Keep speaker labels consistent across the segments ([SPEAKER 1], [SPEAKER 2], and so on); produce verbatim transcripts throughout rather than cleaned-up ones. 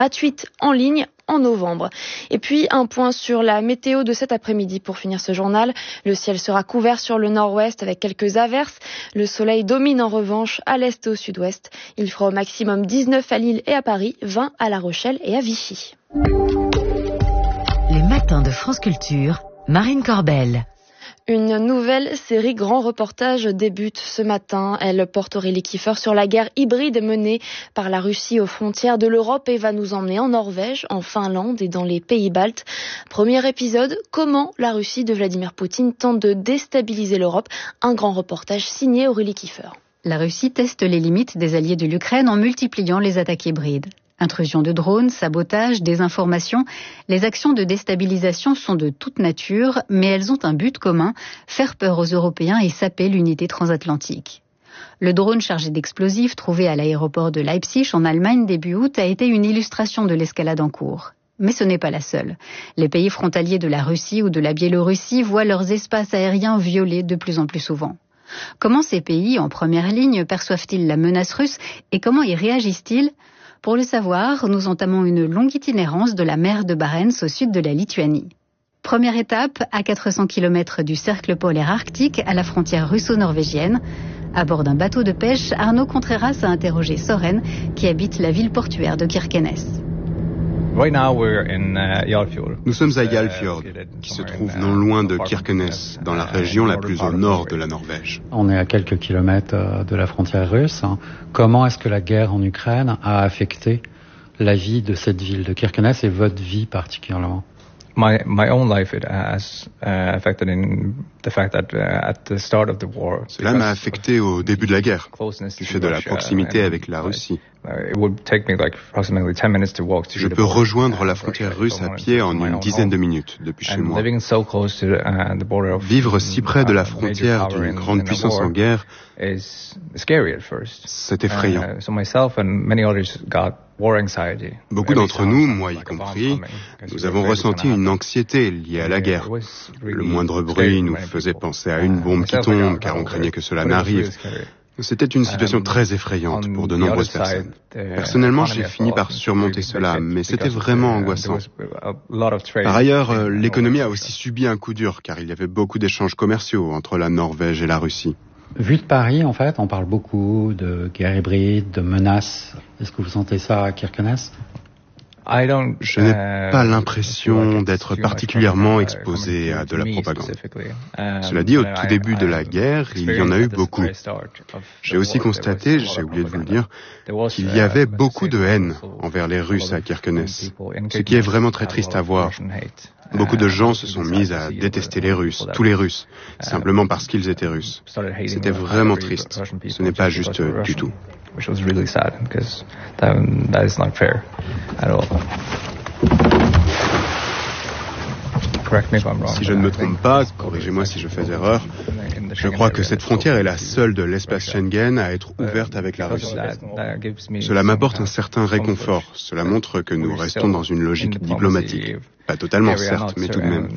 [SPEAKER 1] gratuite en ligne en novembre. Et puis un point sur la météo de cet après-midi pour finir ce journal. Le ciel sera couvert sur le nord-ouest avec quelques averses. Le soleil domine en revanche à l'est et au sud-ouest. Il fera au maximum dix-neuf à Lille et à Paris, vingt à La Rochelle et à Vichy.
[SPEAKER 2] Les matins de France Culture, Marine Corbel.
[SPEAKER 1] Une nouvelle série Grand Reportage débute ce matin. Elle porte Aurélie Kiefer sur la guerre hybride menée par la Russie aux frontières de l'Europe et va nous emmener en Norvège, en Finlande et dans les pays baltes. Premier épisode, comment la Russie de Vladimir Poutine tente de déstabiliser l'Europe. Un grand reportage signé Aurélie Kiefer.
[SPEAKER 3] La Russie teste les limites des alliés de l'Ukraine en multipliant les attaques hybrides. Intrusion de drones, sabotage, désinformation, les actions de déstabilisation sont de toute nature, mais elles ont un but commun, faire peur aux Européens et saper l'unité transatlantique. Le drone chargé d'explosifs trouvé à l'aéroport de Leipzig en Allemagne début août a été une illustration de l'escalade en cours. Mais ce n'est pas la seule. Les pays frontaliers de la Russie ou de la Biélorussie voient leurs espaces aériens violés de plus en plus souvent. Comment ces pays, en première ligne, perçoivent-ils la menace russe et comment y réagissent-ils ? Pour le savoir, nous entamons une longue itinérance de la mer de Barents au sud de la Lituanie. Première étape, à quatre cents kilomètres du cercle polaire arctique, à la frontière russo-norvégienne. À bord d'un bateau de pêche, Arnaud Contreras a interrogé Soren, qui habite la ville portuaire de Kirkenes.
[SPEAKER 4] Nous sommes à Jarlfjord, qui se trouve non loin de Kirkenes, dans la région la plus au nord de la Norvège.
[SPEAKER 5] On est à quelques kilomètres de la frontière russe. Comment est-ce que la guerre en Ukraine a affecté la vie de cette ville de Kirkenes et votre vie particulièrement?
[SPEAKER 6] My my own life it has uh, affected in the fact that uh, at the start of the war.
[SPEAKER 4] Cela m'a affecté au début de la guerre, du fait de la proximité avec la Russie. Je peux rejoindre la frontière russe à pied en une dizaine de minutes depuis chez moi. Vivre si près de la frontière d'une grande puissance en guerre, c'est effrayant. Beaucoup d'entre nous, moi y compris, nous avons ressenti une anxiété liée à la guerre. Le moindre bruit nous faisait penser à une bombe qui tombe, car on craignait que cela n'arrive. C'était une situation très effrayante pour de nombreuses personnes. Personnellement, j'ai fini par surmonter cela, mais c'était vraiment angoissant. Par ailleurs, l'économie a aussi subi un coup dur, car il y avait beaucoup d'échanges commerciaux entre la Norvège et la Russie.
[SPEAKER 5] Vu de Paris, en fait, on parle beaucoup de guerre hybride, de menaces. Est-ce que vous sentez ça à Kirkenes ?
[SPEAKER 4] Je n'ai pas l'impression d'être particulièrement exposé à de la propagande. Cela dit, au tout début de la guerre, il y en a eu beaucoup. J'ai aussi constaté, j'ai oublié de vous le dire, qu'il y avait beaucoup de haine envers les Russes à Kirkenes, ce qui est vraiment très triste à voir. Beaucoup de gens se sont mis à détester les Russes, tous les Russes, simplement parce qu'ils étaient Russes. C'était vraiment triste. Ce n'est pas juste du tout.
[SPEAKER 6] Which was really sad because that, that is not fair at all. Correct me if I'm wrong.
[SPEAKER 4] Si je ne me trompe pas, corrigez-moi si je fais erreur, je crois que cette frontière est la seule de l'espace Schengen à être ouverte avec la Russie. Cela m'apporte un certain réconfort. Cela montre que nous restons dans une logique diplomatique. Pas totalement, certes, mais tout de même.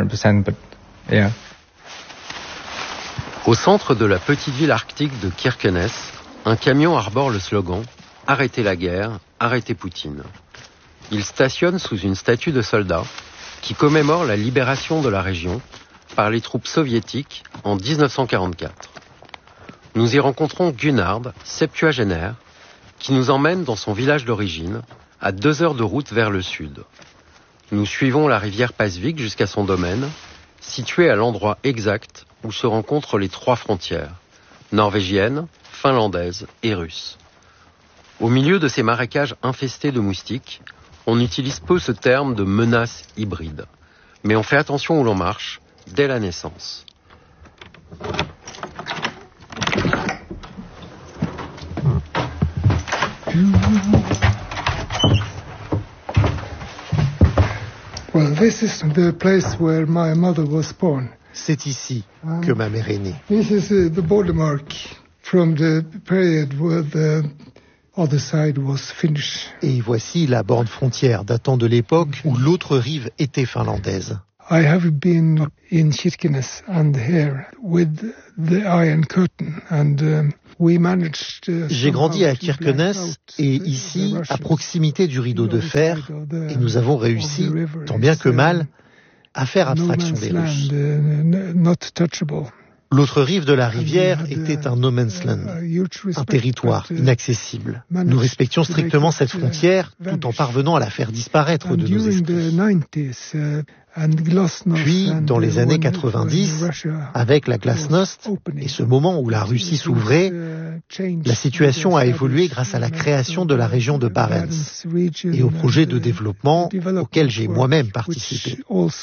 [SPEAKER 7] Au centre de la petite ville arctique de Kirkenes, un camion arbore le slogan « Arrêtez la guerre, arrêtez Poutine ». Il stationne sous une statue de soldat qui commémore la libération de la région par les troupes soviétiques en dix-neuf cent quarante-quatre. Nous y rencontrons Gunnar, septuagénaire, qui nous emmène dans son village d'origine, à deux heures de route vers le sud. Nous suivons la rivière Pasvik jusqu'à son domaine, situé à l'endroit exact où se rencontrent les trois frontières, norvégienne, finlandaise et russe. Au milieu de ces marécages infestés de moustiques, on utilise peu ce terme de menace hybride. Mais on fait attention où l'on marche, dès la naissance.
[SPEAKER 8] Well, this is the place where my mother was born.
[SPEAKER 9] C'est ici que ma mère est née.
[SPEAKER 8] This is uh, the border mark from the period where the other side was Finnish.
[SPEAKER 9] Et voici la borne frontière datant de l'époque où l'autre rive était finlandaise.
[SPEAKER 8] I have been in Kirkenes and here with the Iron Curtain and um, we managed to
[SPEAKER 9] J'ai grandi à Kirkenes et ici, à proximité du rideau de fer, et nous avons réussi, tant bien que mal, à faire abstraction des Russes. L'autre rive de la rivière était un no man's land, un territoire inaccessible. Nous respections strictement cette frontière tout en parvenant à la faire disparaître de nos esprits. Puis, dans les années quatre-vingt-dix, avec la Glasnost et ce moment où la Russie s'ouvrait, la situation a évolué grâce à la création de la région de Barents et au projet de développement auquel j'ai moi-même participé.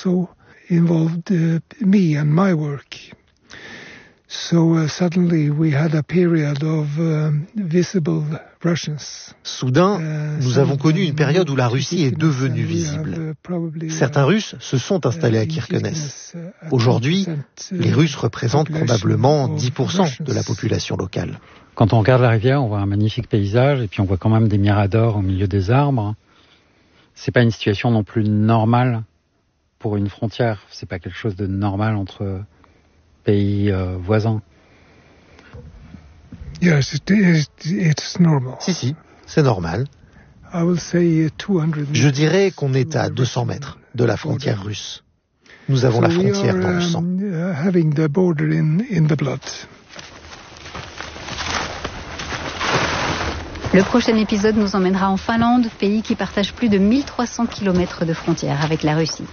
[SPEAKER 8] So uh, suddenly we had a period of uh, visible Russians.
[SPEAKER 9] Soudain, nous avons connu une période où la Russie est devenue visible. Certains Russes se sont installés à Kirkenes. Aujourd'hui, les Russes représentent probablement dix pour cent de la population locale.
[SPEAKER 5] Quand on regarde la rivière, on voit un magnifique paysage et puis on voit quand même des miradors au milieu des arbres. C'est pas une situation non plus normale pour une frontière. C'est pas quelque chose de normal entre pays euh, voisins.
[SPEAKER 8] Yes, it is, it's normal.
[SPEAKER 9] Si, si, c'est normal.
[SPEAKER 8] I will say two hundred
[SPEAKER 9] Je dirais qu'on est à deux cents mètres de la frontière russe. Nous avons so la frontière are, dans le sang.
[SPEAKER 8] Um, having the border in, in the blood.
[SPEAKER 3] Le prochain épisode nous emmènera en Finlande, pays qui partage plus de mille trois cents kilomètres de frontière avec la Russie.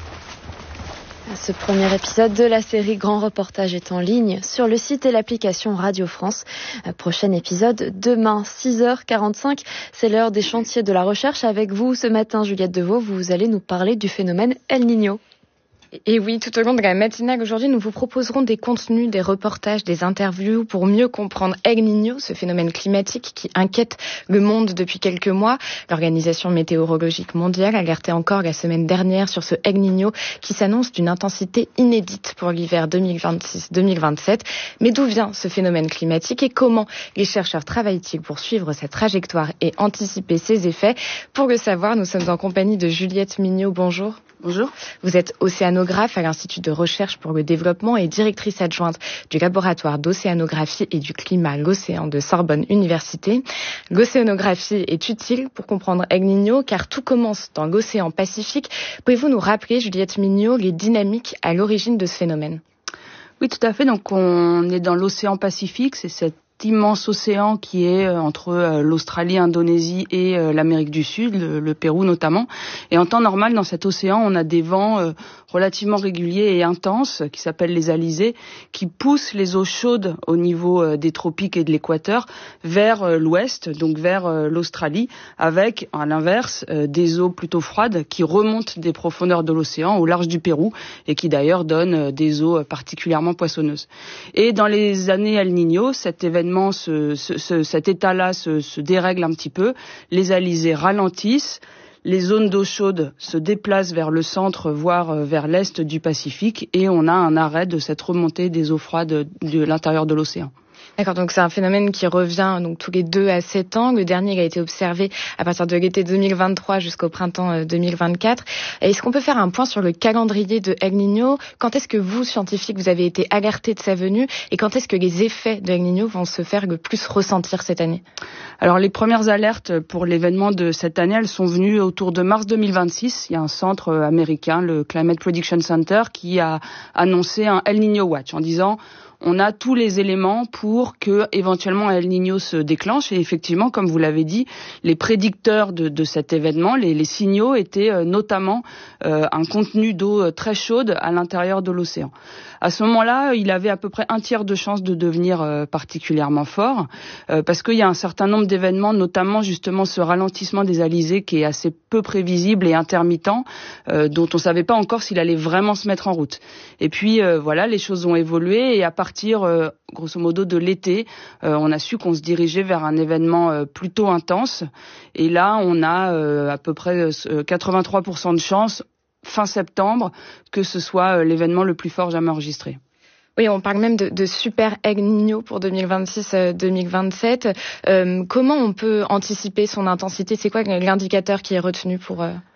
[SPEAKER 1] Ce premier épisode de la série Grand Reportage est en ligne sur le site et l'application Radio France. Prochain épisode demain, six heures quarante-cinq. C'est l'heure des chantiers de la recherche. Avec vous ce matin, Juliette Deveau, vous allez nous parler du phénomène El Niño.
[SPEAKER 10] Et oui, tout au long de la matinale aujourd'hui, nous vous proposerons des contenus, des reportages, des interviews pour mieux comprendre El Niño, ce phénomène climatique qui inquiète le monde depuis quelques mois. L'Organisation météorologique mondiale alertait encore la semaine dernière sur ce El Niño qui s'annonce d'une intensité inédite pour l'hiver deux mille vingt-six deux mille vingt-sept. Mais d'où vient ce phénomène climatique et comment les chercheurs travaillent-ils pour suivre cette trajectoire et anticiper ses effets? Pour le savoir, nous sommes en compagnie de Juliette Mignot. Bonjour.
[SPEAKER 11] Bonjour.
[SPEAKER 10] Vous êtes océanographe à l'Institut de recherche pour le développement et directrice adjointe du laboratoire d'océanographie et du climat L'Océan de Sorbonne Université. L'océanographie est utile pour comprendre El Niño car tout commence dans l'océan Pacifique. Pouvez-vous nous rappeler, Juliette Mignot, les dynamiques à l'origine de ce phénomène?
[SPEAKER 11] Oui, tout à fait. Donc on est dans l'océan Pacifique, c'est cette immense océan qui est entre l'Australie, l'Indonésie et l'Amérique du Sud, le, le Pérou notamment. Et en temps normal, dans cet océan, on a des vents euh, relativement réguliers et intenses qui s'appellent les alizés, qui poussent les eaux chaudes au niveau euh, des tropiques et de l'équateur vers euh, l'ouest, donc vers euh, l'Australie, avec, à l'inverse, euh, des eaux plutôt froides qui remontent des profondeurs de l'océan au large du Pérou et qui d'ailleurs donnent euh, des eaux particulièrement poissonneuses. Et dans les années El Niño, cet événement Ce, ce, ce, cet état-là se, se dérègle un petit peu, les alizés ralentissent, les zones d'eau chaude se déplacent vers le centre, voire vers l'est du Pacifique, et on a un arrêt de cette remontée des eaux froides de l'intérieur de l'océan.
[SPEAKER 10] D'accord, donc c'est un phénomène qui revient donc tous les deux à sept ans. Le dernier il a été observé à partir de l'été deux mille vingt-trois jusqu'au printemps deux mille vingt-quatre. Est-ce qu'on peut faire un point sur le calendrier de El Niño? Quand est-ce que vous, scientifiques, vous avez été alertés de sa venue et quand est-ce que les effets de El Niño vont se faire le plus ressentir cette année?
[SPEAKER 11] Alors les premières alertes pour l'événement de cette année, elles sont venues autour de mars deux mille vingt-six. Il y a un centre américain, le Climate Prediction Center, qui a annoncé un El Niño Watch en disant on a tous les éléments pour que éventuellement El Niño se déclenche. Et effectivement, comme vous l'avez dit, les prédicteurs de, de cet événement, les, les signaux étaient euh, notamment euh, un contenu d'eau euh, très chaude à l'intérieur de l'océan. À ce moment-là, il avait à peu près un tiers de chance de devenir euh, particulièrement fort, euh, parce qu'il y a un certain nombre d'événements, notamment justement ce ralentissement des alizés qui est assez peu prévisible et intermittent, euh, dont on ne savait pas encore s'il allait vraiment se mettre en route. Et puis euh, voilà, les choses ont évolué et à partir, euh, grosso modo, de l'été, euh, on a su qu'on se dirigeait vers un événement euh, plutôt intense. Et là, on a euh, à peu près euh, quatre-vingt-trois pour cent de chance fin septembre, que ce soit euh, l'événement le plus fort jamais enregistré.
[SPEAKER 10] Oui, on parle même de, de super El Niño pour deux mille vingt-six deux mille vingt-sept. Euh, comment on peut anticiper son intensité? C'est quoi l'indicateur qui est retenu pour... Euh...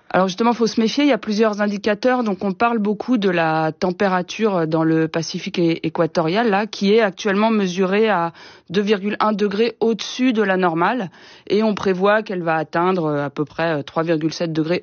[SPEAKER 11] Alors justement, il faut se méfier, il y a plusieurs indicateurs. Donc on parle beaucoup de la température dans le Pacifique équatorial, là, qui est actuellement mesurée à deux virgule un degrés au-dessus de la normale. Et on prévoit qu'elle va atteindre à peu près trois virgule sept degrés